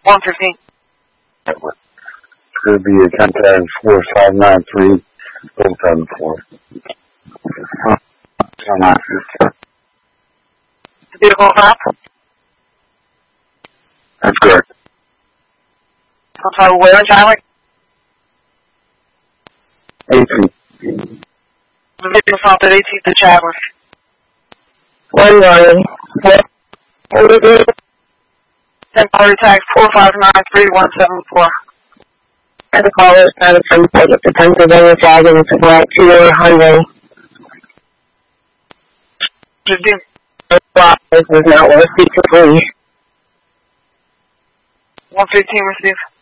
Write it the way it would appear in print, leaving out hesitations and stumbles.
115. Could be a contact 4593 074. The vehicle map? That's correct. I'm sorry, where exactly? 18. The vehicle stopped at 18th to Chadwick. 1 morning. What is it? Temporary tag 4593-174. And the caller started from the Pennsylvania flag and it's a black 2-door Hyundai. This was not worth speaking to police. 115 received.